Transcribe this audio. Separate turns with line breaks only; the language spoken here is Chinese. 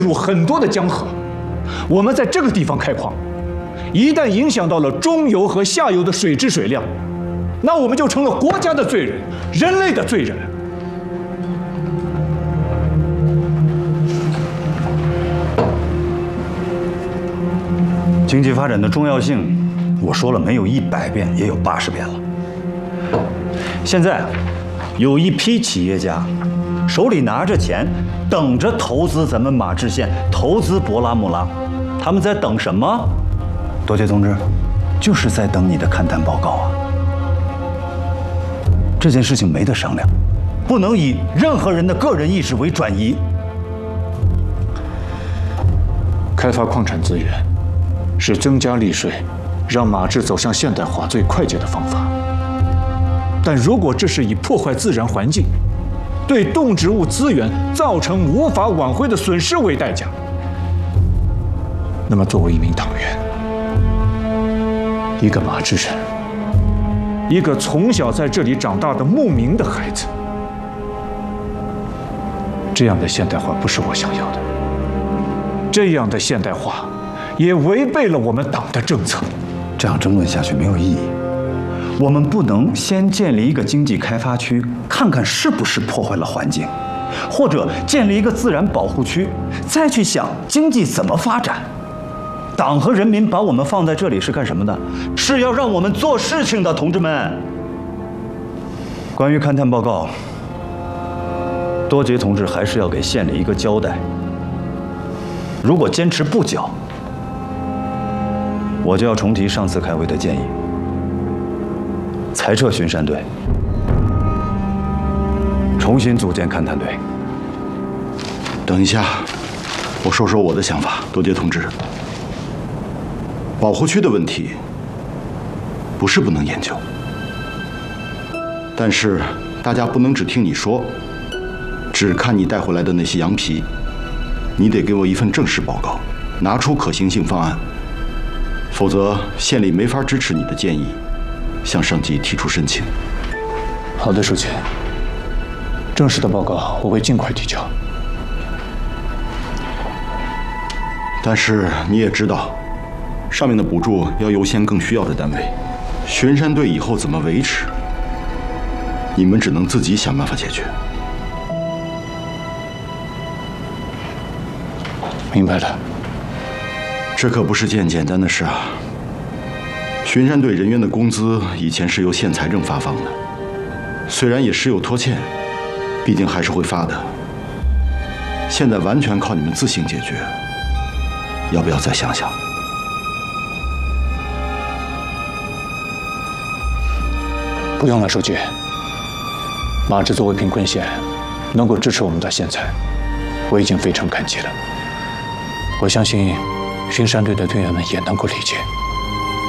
入很多的江河。我们在这个地方开矿，一旦影响到了中游和下游的水质水量，那我们就成了国家的罪人，人类的罪人。
经济发展的重要性，我说了没有100遍，也有80遍了。现在，有一批企业家手里拿着钱，等着投资咱们马志县，投资博拉木拉。他们在等什么？多杰同志，就是在等你的勘探报告啊。这件事情没得商量，不能以任何人的个人意识为转移。
开发矿产资源是增加利税，让马志走向现代化最快捷的方法。但如果这是以破坏自然环境，对动植物资源造成无法挽回的损失为代价，那么作为一名党员，一个马志人，一个从小在这里长大的牧民的孩子，这样的现代化不是我想要的。这样的现代化也违背了我们党的政策。
这样争论下去没有意义。我们不能先建立一个经济开发区，看看是不是破坏了环境，或者建立一个自然保护区，再去想经济怎么发展。党和人民把我们放在这里是干什么的？是要让我们做事情的，同志们。关于勘探报告，多杰同志还是要给县里一个交代。如果坚持不缴，我就要重提上次开会的建议，裁撤巡山队，重新组建勘探队。
等一下，我说说我的想法，多杰同志。保护区的问题不是不能研究，但是大家不能只听你说，只看你带回来的那些羊皮。你得给我一份正式报告，拿出可行性方案，否则县里没法支持你的建议，向上级提出申请。
好的，书记，正式的报告我会尽快提交。
但是你也知道，上面的补助要优先更需要的单位，巡山队以后怎么维持，你们只能自己想办法解决。
明白了。
这可不是件简单的事啊。巡山队人员的工资以前是由县财政发放的，虽然也时有拖欠，毕竟还是会发的。现在完全靠你们自行解决，要不要再想想？
不用了，书记。马志作为贫困县，能够支持我们的县财，我已经非常感激了。我相信巡山队的队员们也能够理解。